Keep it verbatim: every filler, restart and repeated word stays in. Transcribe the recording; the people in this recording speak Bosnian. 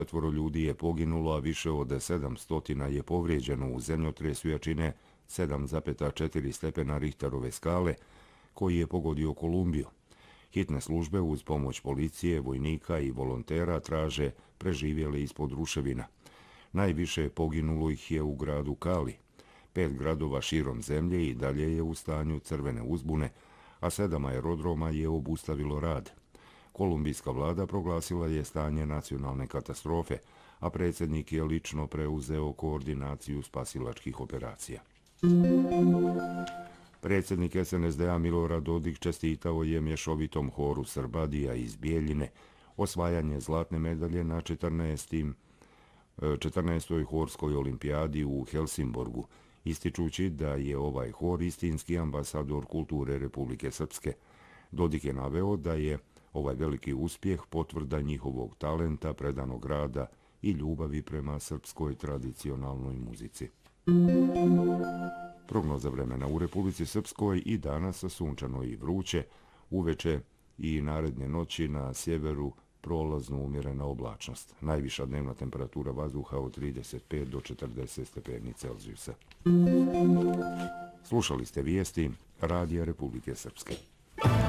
Četvoro ljudi je poginulo, a više od sedamsto je povrijeđeno u zemljotresu jačine sedam zarez četiri stepena Richterove skale koji je pogodio Kolumbiju. Hitne službe uz pomoć policije, vojnika i volontera traže preživjele ispod ruševina. Najviše poginulo ih je u gradu Cali. Pet gradova širom zemlje i dalje je u stanju crvene uzbune, a sedam aerodroma je obustavilo rad. Kolumbijska vlada proglasila je stanje nacionalne katastrofe, a predsjednik je lično preuzeo koordinaciju spasilačkih operacija. Predsjednik es en es de a Milorad Dodik čestitao je mješovitom horu Srbadija iz Bijeljine osvajanje zlatne medalje na četrnaestoj horskoj olimpijadi u Helsingborgu, ističući da je ovaj hor istinski ambasador kulture Republike Srpske. Dodik je naveo da je ovaj veliki uspjeh potvrda njihovog talenta, predanog rada i ljubavi prema srpskoj tradicionalnoj muzici. Prognoza vremena u Republici Srpskoj i danas sunčano i vruće, uveče i naredne noći na sjeveru prolazno umjerena oblačnost. Najviša dnevna temperatura vazduha od trideset pet do četrdeset stepeni Celzijusa. Slušali ste vijesti Radija Republike Srpske.